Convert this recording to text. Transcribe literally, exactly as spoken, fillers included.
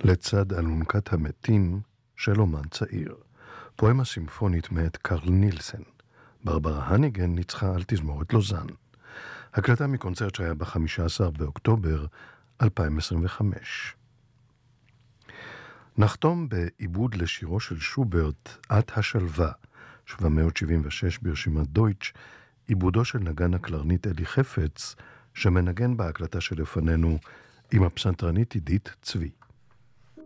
לצד אלונקת המתים של אומן צעיר. פואמה סימפונית מאת קרל נילסן. ברברה הניגן ניצחה על תזמורת לוזאן. הקלטה מקונצרט שהיה ב-חמישה עשר באוקטובר אלפיים עשרים וחמש. נחתום בעיבוד לשירו של שוברט, את השלווה, שבע מאות שבעים ושש ברשימת דויטש, עיבודו של נגן הקלרנית אלי חפץ, שמנגן בהקלטה שלפנינו עם הפסנתרנית עידית צבי.